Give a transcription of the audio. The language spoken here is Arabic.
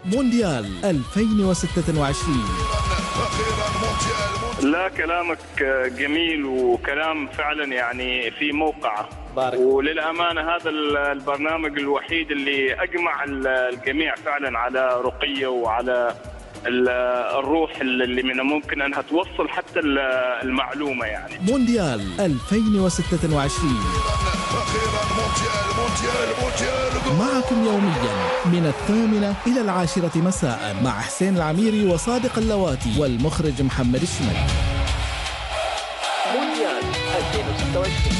مونديال 2026. لا، كلامك جميل وكلام فعلا يعني في موقعه. وللأمانة هذا البرنامج الوحيد اللي أجمع الجميع فعلا على رقية وعلى الروح اللي من ممكن أنها توصل حتى المعلومة. يعني مونديال 2026 معكم يوميا من 8 إلى 10 مساء مع حسين العميري وصادق اللواتي والمخرج محمد الشمالي. مونديال 2026.